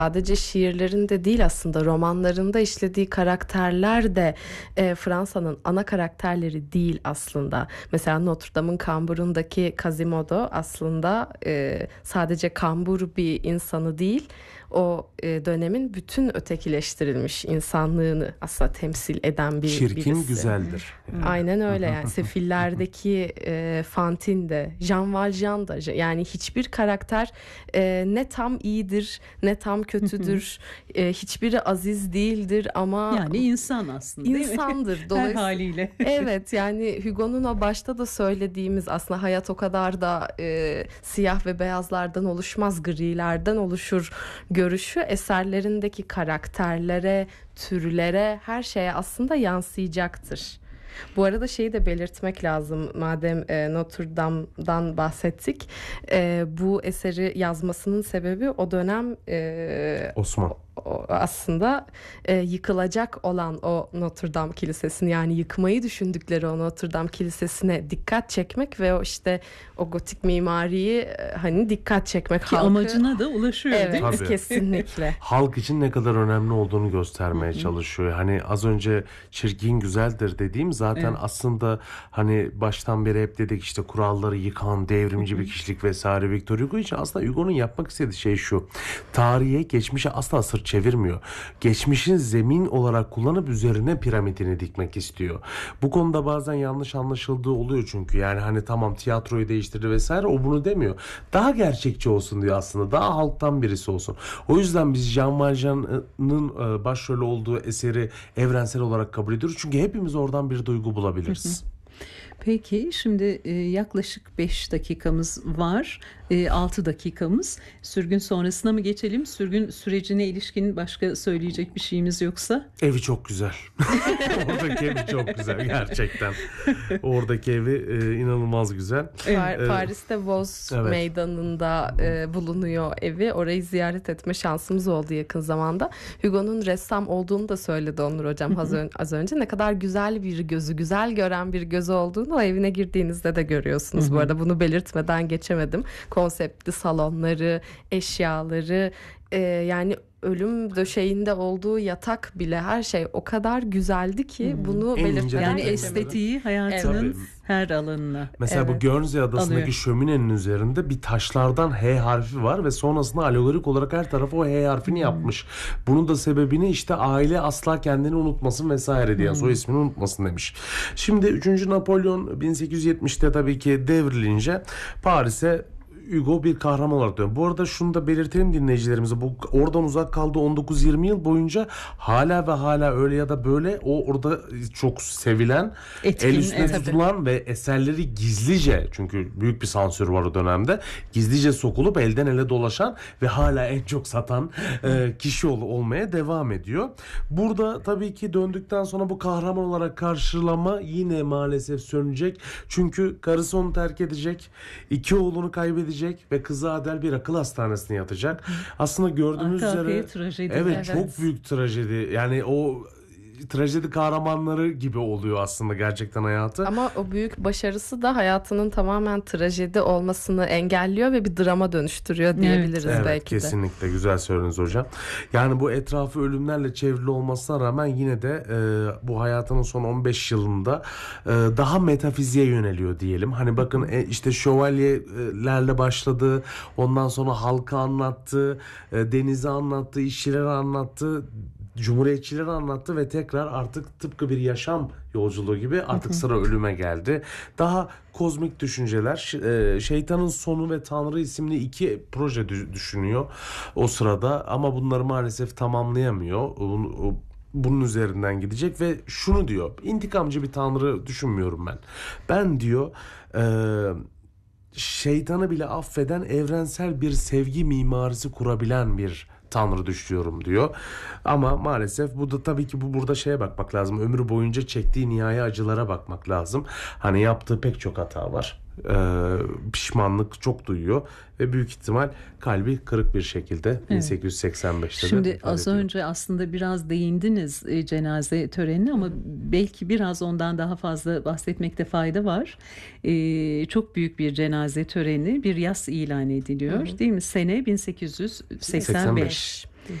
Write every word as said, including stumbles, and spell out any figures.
sadece şiirlerinde değil, aslında romanlarında işlediği karakterler de e, Fransa'nın ana karakterleri değil aslında. Mesela Notre Dame'ın kamburundaki Quasimodo aslında e, sadece kambur bir insanı değil, o e, dönemin bütün ötekileştirilmiş insanlığını aslında temsil eden bir Çirkin birisi. güzeldir. Yani. Aynen öyle yani. Sefillerdeki e, Fantine de, Jean Valjean da, yani hiçbir karakter e, ne tam iyidir ne tam kötüdür. e, hiçbiri aziz değildir ama yani insan aslında, değil mi? İnsandır. Her haliyle. Evet, yani Hugo'nun o başta da söylediğimiz, aslında hayat o kadar da e, siyah ve beyazlardan oluşmaz, grilerden oluşur görüşü eserlerindeki karakterlere, türlere, her şeye aslında yansıyacaktır. Bu arada şeyi de belirtmek lazım, madem e, Notre Dame'dan bahsettik. E, bu eseri yazmasının sebebi o dönem e, Osman. O, aslında e, yıkılacak olan o Notre Dame Kilisesi'ni, yani yıkmayı düşündükleri o Notre Dame Kilisesi'ne dikkat çekmek ve o işte o gotik mimariyi e, hani dikkat çekmek. Ki halkı, amacına da ulaşıyor, evet, değil mi? Tabii. Kesinlikle. Halk için ne kadar önemli olduğunu göstermeye çalışıyor. Hani az önce çirkin güzeldir dediğim zaten Evet. aslında hani baştan beri hep dedik işte kuralları yıkan devrimci bir kişilik vesaire Victor Hugo için aslında Hugo'nun yapmak istediği şey şu: tarihe, geçmişe asla sırt çevirmiyor. Geçmişin zemin olarak kullanıp üzerine piramidini dikmek istiyor. Bu konuda bazen yanlış anlaşıldığı oluyor çünkü. Yani hani tamam tiyatroyu değiştirdi vesaire, o bunu demiyor. Daha gerçekçi olsun diyor aslında. Daha halktan birisi olsun. O yüzden biz Jean Valjean'ın başrolü olduğu eseri evrensel olarak kabul ediyoruz. Çünkü hepimiz oradan bir duygu bulabiliriz. Peki şimdi e, yaklaşık beş dakikamız var. E, altı dakikamız. Sürgün sonrasına mı geçelim? Sürgün sürecine ilişkin başka söyleyecek bir şeyimiz yoksa? Evi çok güzel. Oradaki evi çok güzel gerçekten. Oradaki evi e, inanılmaz güzel. Par- Paris'te Vos Evet. Meydanı'nda e, bulunuyor evi. Orayı ziyaret etme şansımız oldu yakın zamanda. Hugo'nun ressam olduğunu da söyledi Onur Hocam az, ön- az önce. Ne kadar güzel bir gözü, güzel gören bir gözü olduğunu o evine girdiğinizde de görüyorsunuz. Hı hı. Bu arada bunu belirtmeden geçemedim. Konseptli salonları, eşyaları, e, yani ölüm döşeğinde olduğu yatak bile, her şey o kadar güzeldi ki hmm. bunu En belirtmeden ince yani geçemedim. estetiği hayatının Evet. her alanına. Mesela Evet. bu Guernsey adasındaki Alıyor. şöminenin üzerinde bir taşlardan H harfi var ve sonrasında alegorik olarak her tarafı o H harfini hmm. yapmış. Bunun da sebebini işte aile asla kendini unutmasın vesaire diye, hmm. soy ismini unutmasın demiş. Şimdi üçüncü Napolyon bin sekiz yüz yetmişte tabii ki devrilince Paris'e Hugo bir kahraman olarak dönüyor. Bu arada şunu da belirtelim dinleyicilerimize. Bu oradan uzak kaldığı on dokuz yirmi yıl boyunca hala ve hala öyle ya da böyle o orada çok sevilen, Etkin, el üstüne evet. tutulan ve eserleri gizlice, çünkü büyük bir sansür var o dönemde, gizlice sokulup elden ele dolaşan ve hala en çok satan e, kişi ol, olmaya devam ediyor. Burada tabii ki döndükten sonra bu kahraman olarak karşılama yine maalesef sönecek. Çünkü karısı onu terk edecek. İki oğlunu kaybedecek ve kızı Adel bir akıl hastanesine yatacak. Aslında gördüğünüz Arka üzere trajedi. evet, Evet. çok büyük trajedi. Yani o trajedi kahramanları gibi oluyor aslında gerçekten hayatı. Ama o büyük başarısı da hayatının tamamen trajedi olmasını engelliyor ve bir drama dönüştürüyor diyebiliriz evet, belki de. Kesinlikle güzel söylediniz hocam. Yani bu etrafı ölümlerle çevrili olmasına rağmen yine de e, bu hayatının son on beş yılında e, daha metafiziğe yöneliyor diyelim. Hani bakın e, işte şövalyelerle başladı. Ondan sonra halkı anlattı. E, denizi anlattı. İşçileri anlattı. Cumhuriyetçileri anlattı ve tekrar artık tıpkı bir yaşam yolculuğu gibi artık sıra ölüme geldi. Daha kozmik düşünceler, Şeytanın Sonu ve Tanrı isimli iki proje düşünüyor o sırada ama bunları maalesef tamamlayamıyor. Bunun üzerinden gidecek ve şunu diyor: intikamcı bir tanrı düşünmüyorum ben. Ben diyor e, şeytanı bile affeden evrensel bir sevgi mimarisi kurabilen bir tanrı düşüyorum diyor. Ama maalesef bu da tabii ki bu burada şeye bakmak lazım. Ömrü boyunca çektiği nihai acılara bakmak lazım. Hani yaptığı pek çok hata var. Ee, pişmanlık çok duyuyor ve büyük ihtimal kalbi kırık bir şekilde evet. bin sekiz yüz seksen beşte Şimdi de az ediyor. önce aslında biraz değindiniz e, cenaze törenine ama belki biraz ondan daha fazla bahsetmekte fayda var. E, çok büyük bir cenaze töreni, bir yas ilan ediliyor, hı hı. değil mi? Sene bin sekiz yüz seksen beş.